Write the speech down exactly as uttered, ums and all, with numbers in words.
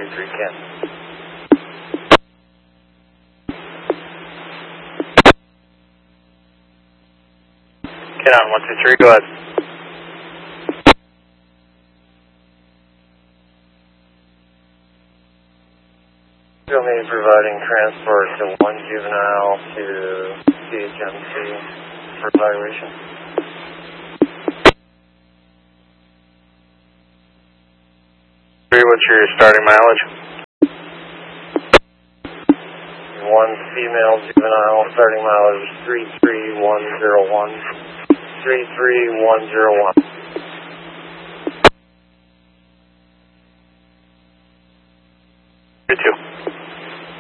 two three, Ken. Ken on one two three, go ahead. Still need providing transport to one juvenile to C H M C for evaluation. What's your starting mileage? One female juvenile, starting mileage three three one zero one. three three one zero one.